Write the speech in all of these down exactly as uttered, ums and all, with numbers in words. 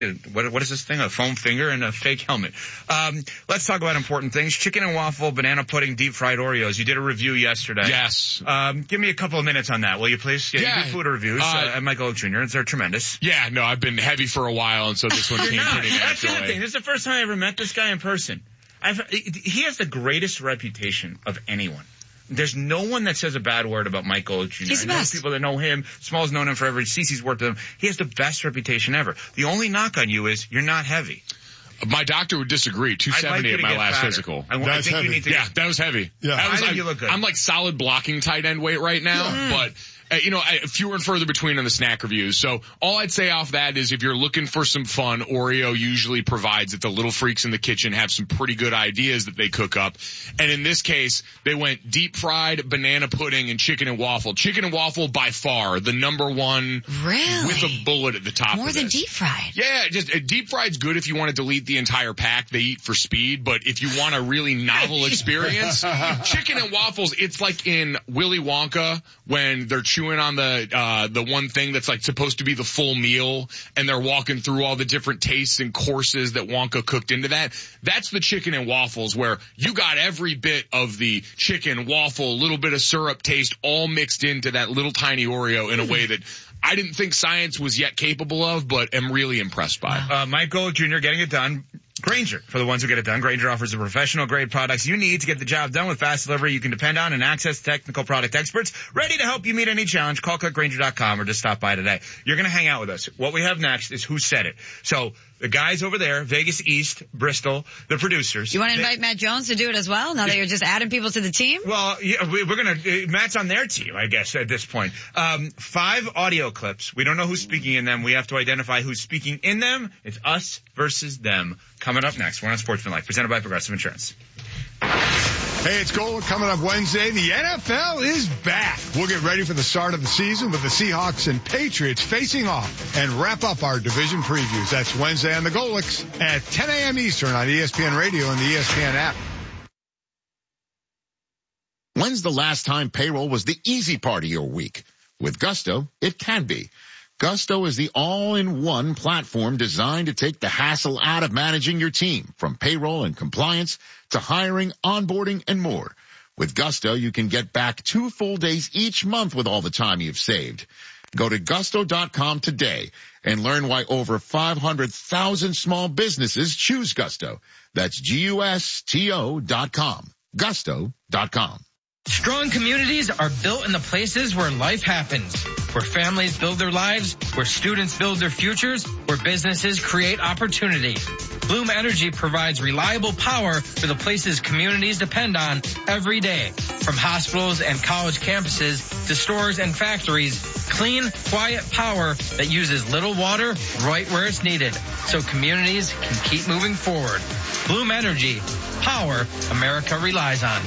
What, what is this thing? A foam finger and a fake helmet. Um, let's talk about important things. Chicken and waffle, banana pudding, deep fried Oreos. You did a review yesterday. Yes. Um, give me a couple of minutes on that, will you please? Yeah. yeah. You do food reviews uh, uh, at Michael Oak Junior They're tremendous. Yeah, no, I've been heavy for a while, and so this one came pretty naturally. That's the other thing. This is the first time I ever met this guy in person. I've, he has the greatest reputation of anyone. There's no one that says a bad word about Michael Oak Junior He's the I know best. people that know him. Small's known him forever. Cece's worked with him. He has the best reputation ever. The only knock on you is you're not heavy. My doctor would disagree. two seventy like at my last fatter. physical. I, I think heavy. you need to Yeah, get, that was heavy. Yeah. That was, I think I'm, you look good. I'm like solid blocking tight end weight right now, Yeah. but uh, you know, I, fewer and further between on the snack reviews. So all I'd say off that is if you're looking for some fun, Oreo usually provides it. The little freaks in the kitchen have some pretty good ideas that they cook up. And in this case, they went deep fried banana pudding and chicken and waffle. Chicken and waffle by far the number one Really? with a bullet at the top More of than this. deep fried. Yeah, just uh, deep fried's good if you want to delete the entire pack. They eat for speed, but if you want a really novel experience, chicken and waffles, it's like in Willy Wonka when they're chewing on the uh the one thing that's like supposed to be the full meal and they're walking through all the different tastes and courses that Wonka cooked into that. That's the chicken and waffles where you got every bit of the chicken, waffle, a little bit of syrup taste all mixed into that little tiny Oreo in a way that I didn't think science was yet capable of, but am really impressed by. Uh, Michael Oak Junior getting it done. Grainger, for the ones who get it done. Grainger offers the professional grade products you need to get the job done with fast delivery you can depend on and access technical product experts ready to help you meet any challenge. Call click grainger dot com or just stop by today. You're going to hang out with us. What we have next is Who Said It. So the guys over there, Vegas East, Bristol, the producers. You want to they, invite Matt Jones to do it as well, now that you're just adding people to the team? Well, yeah, we, we're going to, uh, Matt's on their team, I guess, at this point. Um, five audio clips. We don't know who's speaking in them. We have to identify who's speaking in them. It's us versus them. Coming up next, we're on Sportsmanlike, presented by Progressive Insurance. Hey, it's Gold coming up Wednesday. The N F L is back. We'll get ready for the start of the season with the Seahawks and Patriots facing off and wrap up our division previews. That's Wednesday on the Golix at ten a.m. Eastern on E S P N Radio and the E S P N app. When's the last time payroll was the easy part of your week? With Gusto, it can be. Gusto is the all-in-one platform designed to take the hassle out of managing your team, from payroll and compliance to hiring, onboarding, and more. With Gusto, you can get back two full days each month with all the time you've saved. Go to gusto dot com today and learn why over five hundred thousand small businesses choose Gusto. That's G U S T O dot com. gusto dot com. Strong communities are built in the places where life happens, where families build their lives, where students build their futures, where businesses create opportunity. Bloom Energy provides reliable power for the places communities depend on every day. From hospitals and college campuses to stores and factories, clean, quiet power that uses little water right where it's needed, so communities can keep moving forward. Bloom Energy, power America relies on.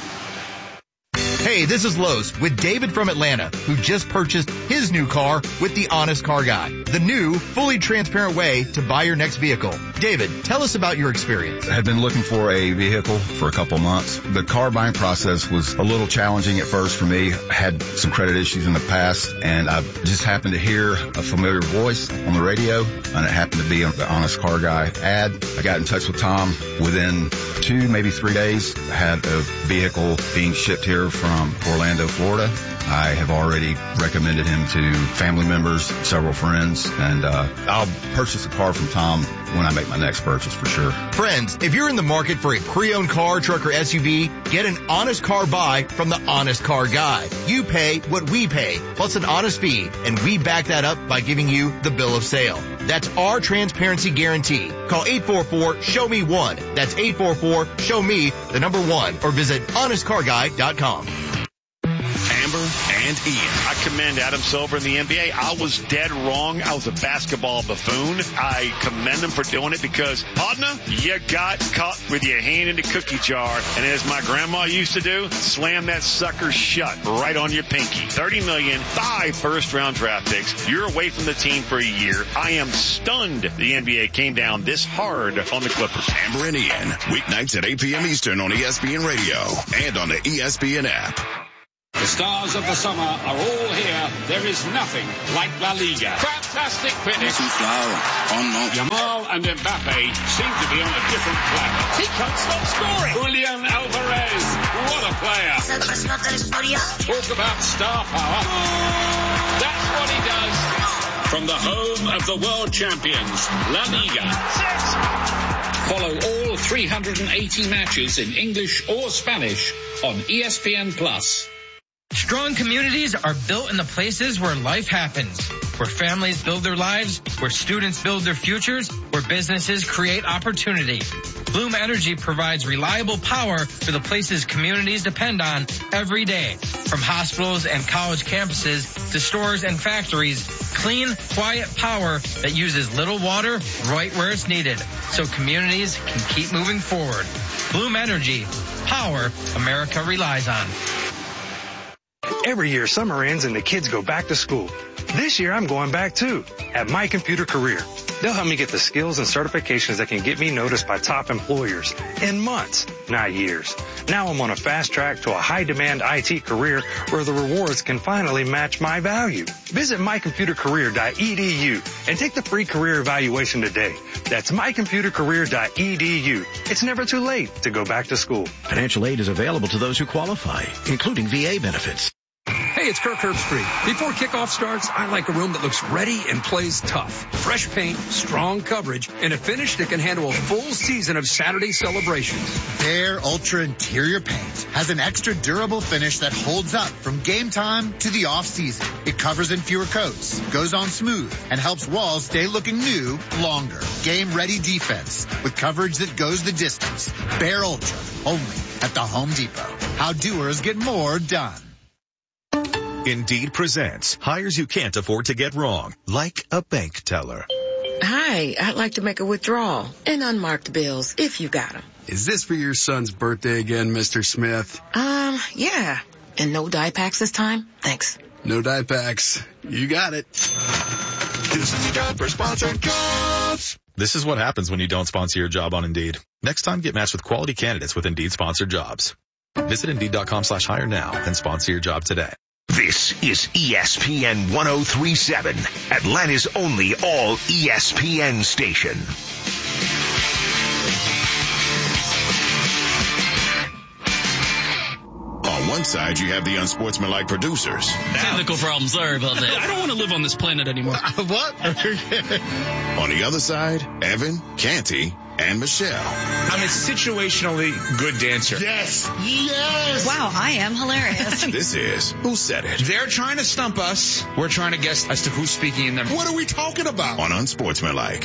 Hey, this is Lowe's with David from Atlanta, who just purchased his new car with the Honest Car Guy, the new, fully transparent way to buy your next vehicle. David, tell us about your experience. I had been looking for a vehicle for a couple months. The car buying process was a little challenging at first for me. I had some credit issues in the past, and I just happened to hear a familiar voice on the radio, and it happened to be the Honest Car Guy ad. I got in touch with Tom. Within two, maybe three days, I had a vehicle being shipped here from From Orlando, Florida. I have already recommended him to family members, several friends, and uh I'll purchase a car from Tom when I make my next purchase for sure. Friends, if you're in the market for a pre-owned car, truck, or S U V, get an honest car buy from the Honest Car Guy. You pay what we pay, plus an honest fee, and we back that up by giving you the bill of sale. That's our transparency guarantee. Call eight four four, show me one. That's eight four four, show me the number one, or visit honest car guy dot com. Amber and Ian. I commend Adam Silver in the N B A. I was dead wrong. I was a basketball buffoon. I commend him for doing it because, partner, you got caught with your hand in the cookie jar. And as my grandma used to do, slam that sucker shut right on your pinky. thirty million dollars, five first-round draft picks. You're away from the team for a year. I am stunned the N B A came down this hard on the Clippers. Amber and Ian, weeknights at eight p.m. Eastern on E S P N Radio and on the E S P N app. The stars of the summer are all here. There is nothing like La Liga. Fantastic finish. Yamal and Mbappe seem to be on a different planet. He can't stop scoring. Julian Alvarez, what a player. Talk about star power. That's what he does. From the home of the world champions, La Liga. Follow all three hundred eighty matches in English or Spanish on E S P N Plus. Strong communities are built in the places where life happens, where families build their lives, where students build their futures, where businesses create opportunity. Bloom Energy provides reliable power for the places communities depend on every day. From hospitals and college campuses to stores and factories, clean, quiet power that uses little water right where it's needed, so communities can keep moving forward. Bloom Energy, power America relies on. Every year, summer ends and the kids go back to school. This year, I'm going back too, at My Computer Career. They'll help me get the skills and certifications that can get me noticed by top employers in months, not years. Now I'm on a fast track to a high-demand I T career where the rewards can finally match my value. Visit my computer career dot e d u and take the free career evaluation today. That's my computer career dot e d u. It's never too late to go back to school. Financial aid is available to those who qualify, including V A benefits. Hey, it's Kirk Herbstreit. Before kickoff starts, I like a room that looks ready and plays tough. Fresh paint, strong coverage, and a finish that can handle a full season of Saturday celebrations. Behr Ultra Interior Paint has an extra durable finish that holds up from game time to the off season. It covers in fewer coats, goes on smooth, and helps walls stay looking new longer. Game ready defense with coverage that goes the distance. Behr Ultra, only at the Home Depot. How doers get more done. Indeed presents hires you can't afford to get wrong, like a bank teller. Hi, I'd like to make a withdrawal and unmarked bills if you got them. Is this for your son's birthday again, Mister Smith? Um, yeah. And no dye packs this time? Thanks. No dye packs. You got it. This is a job for sponsored jobs. This is what happens when you don't sponsor your job on Indeed. Next time, get matched with quality candidates with Indeed sponsored jobs. Visit Indeed.com slash hire now and sponsor your job today. This is E S P N one oh three point seven, Atlanta's only all E S P N station. On one side, you have the unsportsmanlike producers. Technical problem, sorry about that. I don't want to live on this planet anymore. What? On the other side, Evan, Canty, and Michelle. I'm a situationally good dancer. Yes. Yes. Wow, I am hilarious. This is Who Said It? They're trying to stump us. We're trying to guess as to who's speaking in them. What are we talking about? On Unsportsmanlike.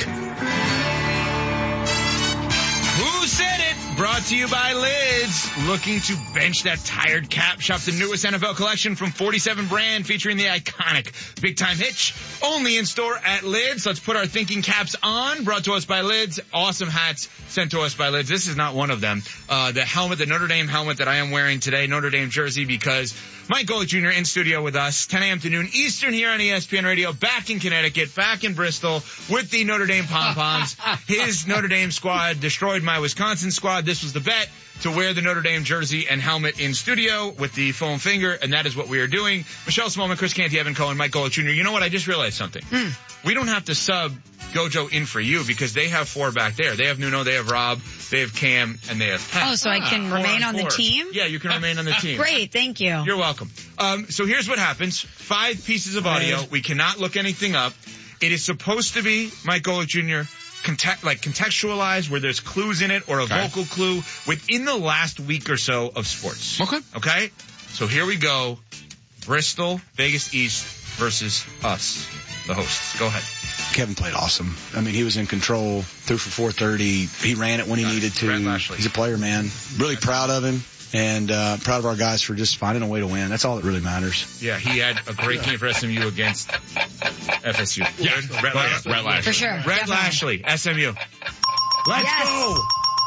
Who Said It? Brought to you by Lids. Looking to bench that tired cap? Shop the newest N F L collection from forty-seven brand featuring the iconic Big Time Hitch. Only in store at Lids. Let's put our thinking caps on. Brought to us by Lids. Awesome hats sent to us by Lids. This is not one of them. Uh, the helmet, the Notre Dame helmet that I am wearing today, Notre Dame jersey, because Mike Golick Junior in studio with us, ten a.m. to noon Eastern here on E S P N Radio, back in Connecticut, back in Bristol with the Notre Dame pom-poms. His Notre Dame squad destroyed my Wisconsin squad. This was the bet to wear the Notre Dame jersey and helmet in studio with the foam finger, and that is what we are doing. Michelle Smallman, Chris Canty, Evan Cohen, Mike Golick Junior You know what? I just realized something. Mm. We don't have to sub Gojo in for you because they have four back there. They have Nuno, they have Rob, they have Cam, and they have Pat. Oh, so I can ah, remain on, on the team? Yeah, you can remain on the team. Great, thank you. You're welcome. Um, so here's what happens. Five pieces of audio. We cannot look anything up. It is supposed to be Mike Golick Junior Context, like contextualized, where there's clues in it or a okay. vocal clue within the last week or so of sports. Okay. Okay? So here we go. Bristol, Vegas East versus us, the hosts. Go ahead. Kevin played awesome. I mean, he was in control, threw for four thirty. He ran it when he nice. needed to. He's a player, man. Really proud of him. And uh, proud of our guys for just finding a way to win. That's all that really matters. Yeah, he had a great game for S M U against F S U. Yeah, Rhett Lashley. Rhett Lashley. For sure. Rhett Definitely. Lashley, S M U. Let's yes. go!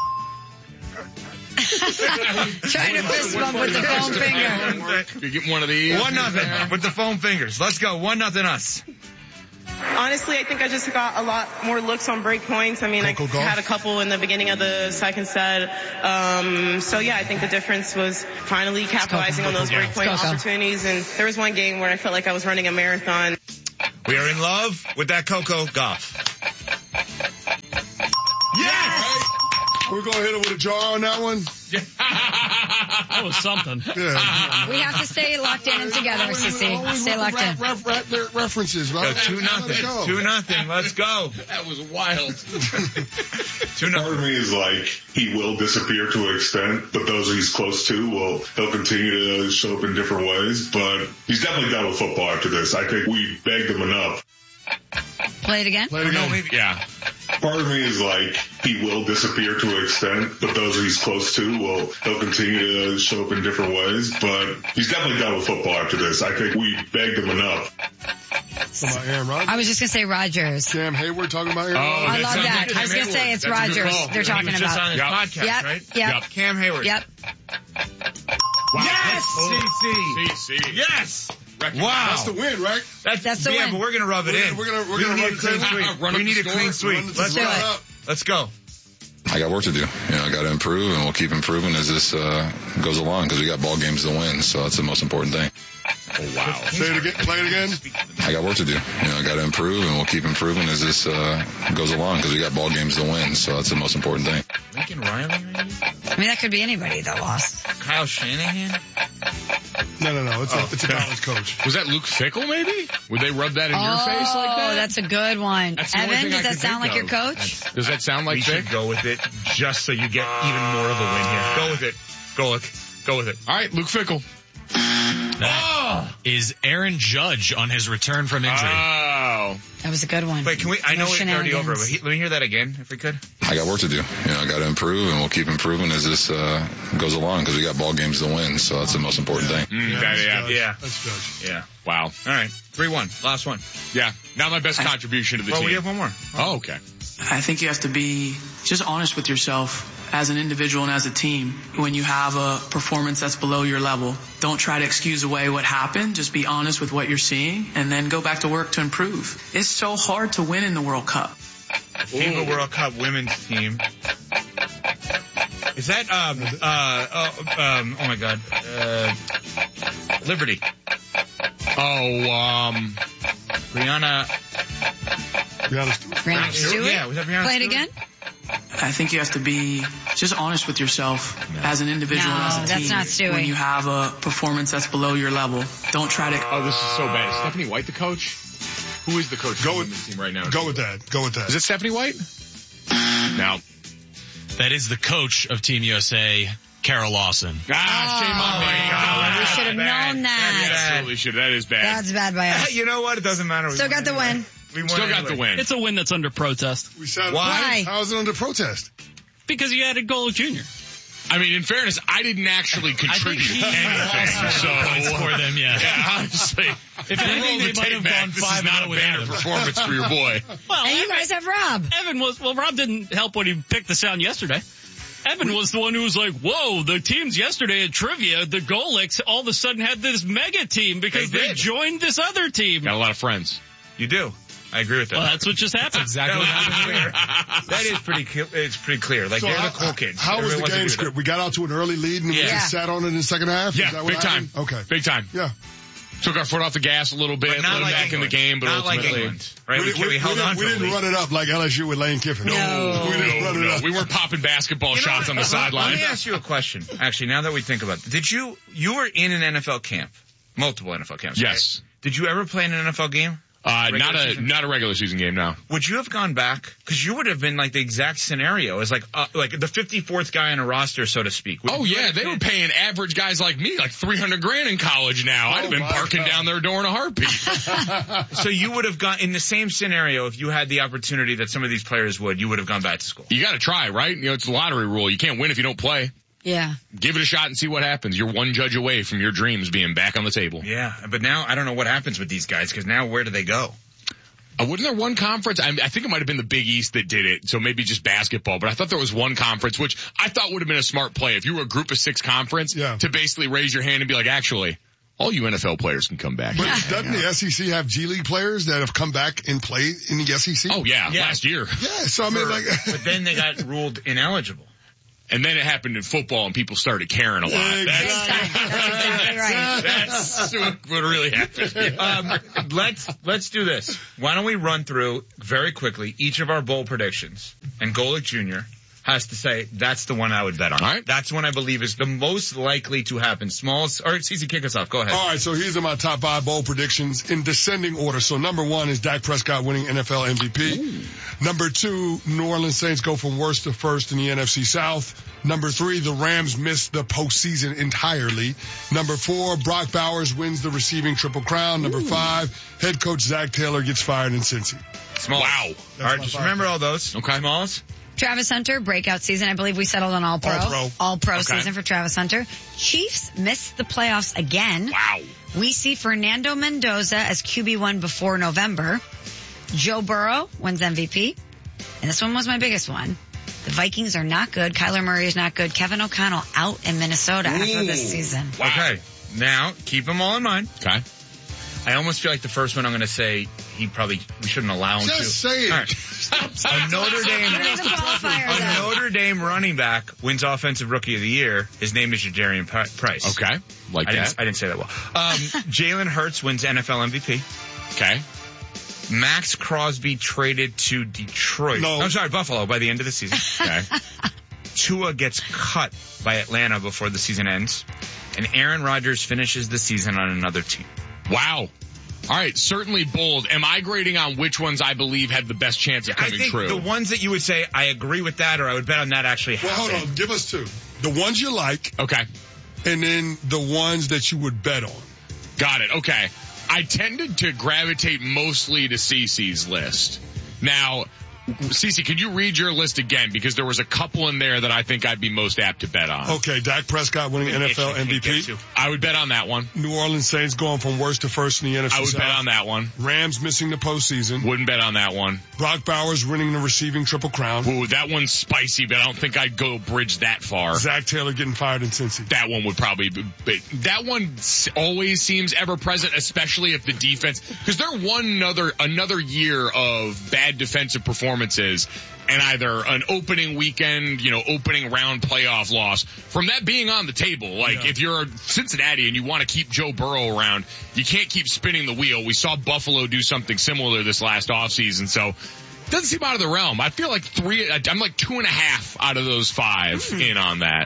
Trying to fist bump with the foam finger. You get one of these. One nothing with the foam fingers. Let's go. One nothing us. Honestly, I think I just got a lot more looks on break points. I mean, I Coco had a Gauff? couple in the beginning of the second set. Um, so yeah, I think the difference was finally capitalizing on those break point opportunities. And there was one game where I felt like I was running a marathon. We are in love with that Coco Gauff. Yes! We're going to hit it with a jar on that one. That was something. Yeah. We have to stay locked in and together, Sissy. Stay locked in. Ref, ref, ref, references, right? Go two nothing. Two nothing. Let's go. That was wild. Two nothing. Part of me is like, he will disappear to an extent, but those he's close to will, he'll continue to show up in different ways, but he's definitely done with football after this. I think we begged him enough. Play it again? Play it again. No, maybe. Yeah. Part of me is like, he will disappear to an extent, but those he's close to will, he'll continue to show up in different ways, but he's definitely done with football after this. I think we begged him enough. Talking about Aaron Rodgers? I was just going to say Rogers. Cam Hayward talking about Aaron Oh, Rodgers? I love sounds that. good. I was going to say it's That's a good Rogers call. they're talking He was just about. on his Yep. podcast, Yep. right? Yep. Yep. Cam Hayward. Yep. Wow. Yes! C C C. C. Yes! Record. Wow. That's the win, right? That's, That's the yeah, win. but we're going to rub it We're in. gonna- we're gonna- we're we gonna need run a the clean table. sweep. Run We up need the a score. clean sweep. Run the Let's do score it. up. Let's go. I got work to do. You know, I got to improve, and we'll keep improving as this uh, goes along because we got ball games to win, so that's the most important thing. Oh, wow. Say it again. Play it again. I got work to do. You know, I got to improve, and we'll keep improving as this uh, goes along because we got ball games to win, so that's the most important thing. Lincoln Riley, maybe? I mean, that could be anybody that lost. Kyle Shanahan? No, no, no. It's, Oh, a, it's a college coach. Was that Luke Fickle, maybe? Would they rub that in your face like Oh, that? that's a good one. That's the only Evan, thing I does that could sound like think your of. coach? Does that sound like We Vic? should go with it just so you get even more of a win here. Go with it. Go look. Go with it. All right, Luke Fickle. That is Aaron Judge on his return from injury. Oh. That was a good one. Wait, can we, I No know it's already over, but shenanigans. he, let me hear that again, if we could. I got work to do. You know, I got to improve, and we'll keep improving as this uh, goes along because we got ball games to win, so that's the most important thing. Mm, that, yeah. Yeah. That's Judge. Yeah. Wow. All right. three one. Last one. Yeah. Not my best contribution to the Well, team. we have one more. Oh, okay. I think you have to be just honest with yourself as an individual and as a team. When you have a performance that's below your level, don't try to excuse away what happened. Just be honest with what you're seeing and then go back to work to improve. It's so hard to win in the World Cup. FIBA World Cup women's team. Is that, um, uh, oh, um, oh my God, uh, Liberty. Oh, um, Brianna. Brianna Stewart. Brianna Stewart? Yeah, was that Brianna Play it Stewart? again? I think you have to be just honest with yourself as an individual No, and as a that's team. not Stewie. When you have a performance that's below your level, don't try to... Oh, this is so bad. Is Stephanie White the coach? Who is the coach Go of the with- women's team right now? Go with that. Go with that. Is it Stephanie White? No. That is the coach of Team U S A, Carol Lawson. Ah, shame on me. God. We should have known that. Absolutely should. That is bad. That's bad by us. You know what? It doesn't matter. We Still won got the anyway. win. We won Still got anyway. the win. It's a win that's under protest We said, Why? How is it under protest? because you added Gold Junior I mean, in fairness, I didn't actually contribute he anything. lost So, points for them, yeah. yeah, honestly. If you anything, roll they the might tape have back, gone this five is not and a oh banner without him. performance for your boy. Well, And you Evan, guys have Rob. Evan was, well, Rob didn't help when he picked the sound yesterday. Evan was the one who was like, whoa, the teams yesterday at trivia, the Golics all of a sudden had this mega team because They they, did. joined this other team. Got a lot of friends. You do. I agree with that. Well, that's what just happened. That, was clear. That is pretty. Clear. It's pretty clear. Like So they're how- the cool kids. How was Everybody the wants to game do script? that. We got out to an early lead and we Yeah. just sat on it in the second half? Is Yeah, that what big time. happened? Okay. Big time. Yeah. Took our foot off the gas a little bit, But not let them like back England. in the game, but not like ultimately... England, right? We, We, we, we held we on didn't, for we a didn't lead. run it up like L S U with Lane Kiffin. No. We didn't run it No, up. we weren't popping basketball You know shots what? on the Let- sideline. Let me ask you a question. Actually, now that we think about it, did you you were in an N F L camp, multiple N F L camps? Yes. Right? Did you ever play in an N F L game? Uh, Regular not a season? not a regular season game, no. Would you have gone back? Because you would have been like the exact scenario as like uh, like the fifty-fourth guy on a roster, so to speak. Would Oh you yeah, have they been- were paying average guys like me like three hundred grand in college now. I'd have been my barking God. down their door in a heartbeat. So you would have gone in the same scenario if you had the opportunity that some of these players would. You would have gone back to school. You got to try, right? You know, it's the lottery rule. You can't win if you don't play. Yeah. Give it a shot and see what happens. You're one judge away from your dreams being back on the table. Yeah, but now I don't know what happens with these guys because now where do they go? Uh, wasn't there one conference? I, I think it might have been the Big East that did it, so maybe just basketball. But I thought there was one conference, which I thought would have been a smart play. If you were a group of six conference, Yeah. to basically raise your hand and be like, actually, All you N F L players can come back. But doesn't the S E C have G League players that have come back and played in the S E C? Oh, yeah, Yeah. last year. Yeah, so I mean, like... But then they got ruled ineligible. And then it happened in football, and people started caring a lot. Exactly. That's, That's exactly right. that's what really happened. Um, let's let's do this. Why don't we run through very quickly each of our bowl predictions, and Golick Junior has to say that's the one I would bet on. All right. That's the one I believe is the most likely to happen. Smalls, or Cece, kick us off. Go ahead. All right, so here's my top five bowl predictions in descending order. So number one is Dak Prescott winning N F L M V P. Ooh. Number two, New Orleans Saints go from worst to first in the N F C South. Number three, the Rams miss the postseason entirely. Number four, Brock Bowers wins the receiving triple crown. Number Ooh. five, head coach Zach Taylor gets fired in Cincy. Smalls. Wow. All right, just remember all those. Okay. Smalls. Travis Hunter, breakout season. I believe we settled on all pro. All pro. All pro Okay. season for Travis Hunter. Chiefs missed the playoffs again. Wow. We see Fernando Mendoza as Q B one before November. Joe Burrow wins M V P. And this one was my biggest one. The Vikings are not good. Kyler Murray is not good. Kevin O'Connell out in Minnesota Ooh. after this season. Wow. Okay. Now, keep them all in mind. Okay. I almost feel like the first one I'm going to say he probably, we shouldn't allow him Just to. say it. All right. A Notre Dame, There's a qualifier, a though. Notre Dame running back wins Offensive Rookie of the Year. His name is Jadarian Price. Okay. Like I that. didn't, I didn't say that well. Um, Jalen Hurts wins N F L M V P. Okay. Max Crosby traded to Detroit. No. I'm sorry, Buffalo by the end of the season. Okay. Tua gets cut by Atlanta before the season ends. And Aaron Rodgers finishes the season on another team. Wow. All right, certainly bold. Am I grading on which ones I believe had the best chance of I coming think true? the ones that you would say, I agree with that, or I would bet on that actually Well, happened. hold on. Give us two. The ones you like, Okay. and then the ones that you would bet on. Got it. Okay. I tended to gravitate mostly to Cece's list. Now, Cece, could you read your list again? Because there was a couple in there that I think I'd be most apt to bet on. Okay, Dak Prescott winning N F L M V P. I would bet on that one. New Orleans Saints going from worst to first in the N F C I would South. bet on that one. Rams missing the postseason. Wouldn't bet on that one. Brock Bowers winning the receiving triple crown. Ooh, that one's spicy, but I don't think I'd go bridge that far. Zach Taylor getting fired in Cincy. That one would probably be, but that one always seems ever present, especially if the defense, because they're one another, another year of bad defensive performances and either an opening weekend, you know, opening round playoff loss from that being on the table. Like, yeah. if you're Cincinnati and you want to keep Joe Burrow around, you can't keep spinning the wheel. We saw Buffalo do something similar this last offseason, so it doesn't seem out of the realm. I feel like three, I'm like two and a half out of those five mm. in on that.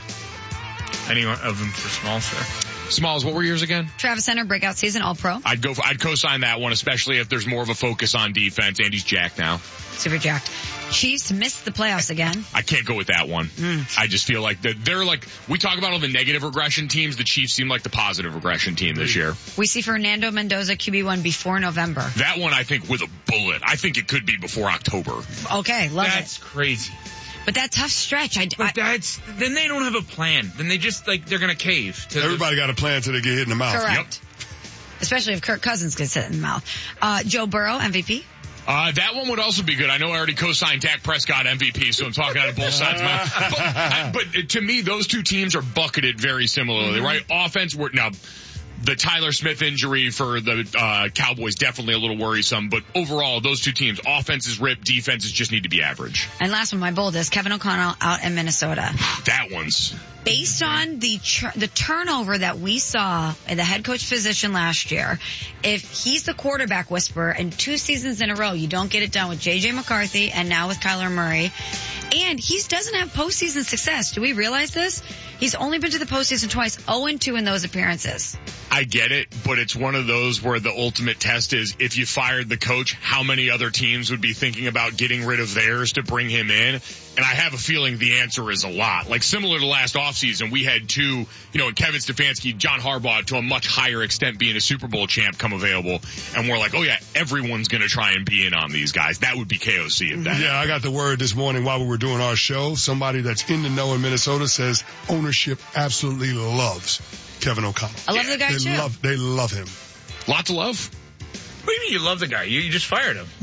Any of them for Smalls, sir? Smalls, what were yours again? Travis Hunter, breakout season, all pro. I'd go for, I'd co-sign that one, especially if there's more of a focus on defense. Andy's jacked now. Super jacked. Chiefs missed the playoffs again. I can't go with that one. Mm. I just feel like they're, they're like, we talk about all the negative regression teams. The Chiefs seem like the positive regression team this year. We see Fernando Mendoza Q B one before November. That one I think with a bullet. I think it could be before October. Okay, love That's it. That's crazy. But that tough stretch, I, but I, that's, then they don't have a plan. Then they just, like, they're going to cave. To Everybody the, got a plan until they get hit in the mouth. Correct. Yep. Especially if Kirk Cousins gets hit in the mouth. Uh, Joe Burrow, M V P. Uh, that one would also be good. I know I already co-signed Dak Prescott M V P, so I'm talking out of both sides of my, but, I, but to me, those two teams are bucketed very similarly, mm-hmm. right? Offense, we're, now, the Tyler Smith injury for the uh, Cowboys definitely a little worrisome, but overall, those two teams, offenses rip, defenses just need to be average. And last one, my boldest, Kevin O'Connell out in Minnesota. That one's... Based on the tr- the turnover that we saw in the head coach position last year, if he's the quarterback whisperer and two seasons in a row, you don't get it done with J J McCarthy and now with Kyler Murray, and he doesn't have postseason success. Do we realize this? He's only been to the postseason twice, oh and two in those appearances. I get it, but it's one of those where the ultimate test is if you fired the coach, how many other teams would be thinking about getting rid of theirs to bring him in? And I have a feeling the answer is a lot. Like similar to last offseason, we had two, you know, Kevin Stefanski, John Harbaugh, to a much higher extent being a Super Bowl champ come available. And we're like, oh yeah, everyone's going to try and be in on these guys. That would be K O C if that. Yeah, I got the word this morning while we were doing our show. Somebody that's in the know in Minnesota says ownership absolutely loves Kevin O'Connell. I love the guy they too. Love, they love him. Lots of love. What do you mean you love the guy? You, you just fired him.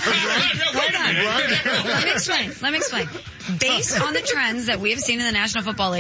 Hold on. Let me explain. Let me explain. Based on the trends that we have seen in the National Football League,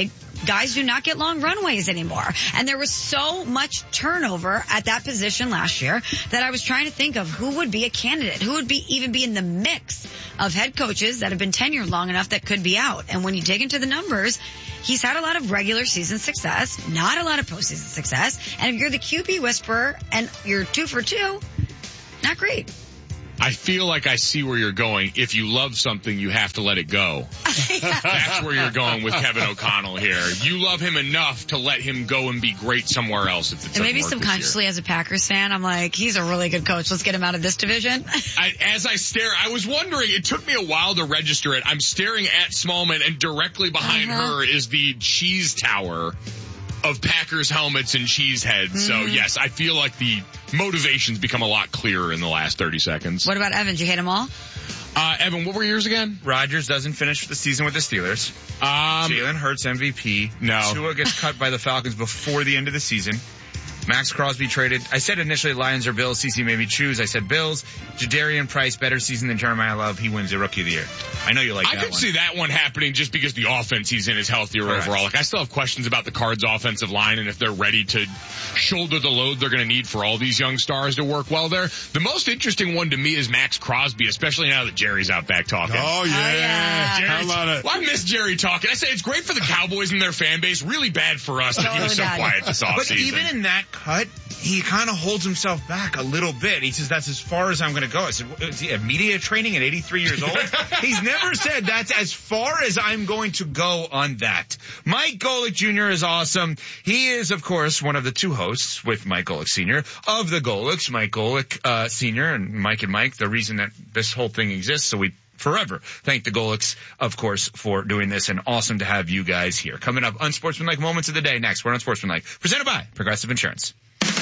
guys do not get long runways anymore. And there was so much turnover at that position last year that I was trying to think of who would be a candidate, who would be even be in the mix of head coaches that have been tenured long enough that could be out. And when you dig into the numbers, he's had a lot of regular season success, not a lot of postseason success. And if you're the Q B whisperer and you're two for two, not great. I feel like I see where you're going. If you love something, you have to let it go. That's where you're going with Kevin O'Connell here. You love him enough to let him go and be great somewhere else if it And maybe doesn't work subconsciously as a Packers fan, I'm like, he's a really good coach. Let's get him out of this division. I, as I stare, I was wondering, it took me a while to register it. I'm staring at Smallman, and directly behind Uh-huh. her is the cheese tower of Packers helmets and cheese heads. Mm-hmm. So yes, I feel like the motivations become a lot clearer in the last thirty seconds. What about Evan? Did you hate them all? Uh, Evan, what were yours again? Rodgers doesn't finish the season with the Steelers. Um, Jalen Hurts M V P. No. Tua gets cut by the Falcons before the end of the season. Max Crosby traded. I said initially Lions or Bills. CeCe made me choose. I said Bills. Jadarian Price, better season than Jeremiah Love. He wins the Rookie of the Year. I know you like I that could one. see that one happening just because the offense he's in is healthier Correct. overall. Like, I still have questions about the Cards' offensive line and if they're ready to shoulder the load they're going to need for all these young stars to work well there. The most interesting one to me is Max Crosby, especially now that Jerry's out back talking. Oh, yeah. Oh, yeah. How about it? Well, I miss Jerry talking. I say it's great for the Cowboys and their fan base. Really bad for us that he was so Totally bad. quiet this But offseason. even in that cut, he kind of holds himself back a little bit. He says, that's as far as I'm going to go. I said, is he at media training at eighty-three years old? He's never said that's as far as I'm going to go on that. Mike Golick Junior is awesome. He is, of course, one of the two hosts with Mike Golick Senior of the Golicks. Mike Golick uh, Senior and Mike and Mike, the reason that this whole thing exists. So we forever thank the Golicks, of course, for doing this, and awesome to have you guys here. Coming up, Unsportsmanlike Moments of the Day next. We're Unsportsmanlike, presented by Progressive Insurance.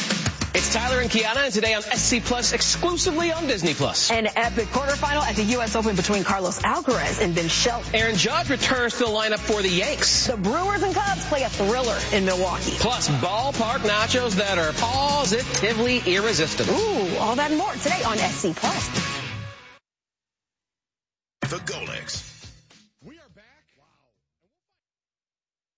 It's Tyler and Kiana, and today on S C Plus, exclusively on Disney Plus. An epic quarterfinal at the U S Open between Carlos Alcaraz and Ben Shelton. Aaron Judge returns to the lineup for the Yanks. The Brewers and Cubs play a thriller in Milwaukee. Plus, ballpark nachos that are positively irresistible. Ooh, all that and more today on S C Plus.